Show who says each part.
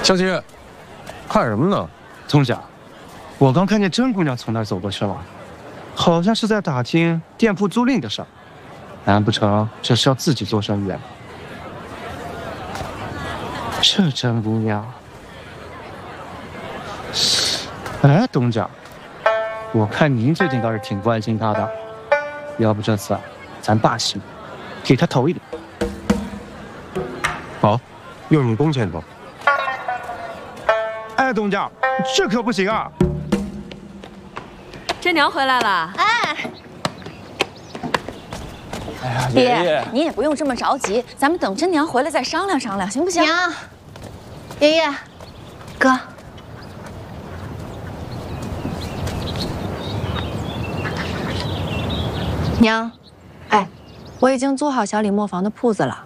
Speaker 1: 小姐，看什么呢？
Speaker 2: 宗家，我刚看见甄姑娘从那儿走过去了，好像是在打听店铺租赁的事儿。难不成这是要自己做生意啊？这甄姑娘，哎，东家，我看您最近倒是挺关心她的，要不这次啊，咱霸气，给她投一点。
Speaker 1: 好，用你工钱投。
Speaker 2: 哎，东家，这可不行啊！
Speaker 3: 真娘回来了。
Speaker 2: 哎呀，
Speaker 4: 爹，你也不用这么着急，咱们等真娘回来再商量商量，行不行？
Speaker 5: 娘，爷爷，哥，娘，哎，我已经租好小李磨坊的铺子了，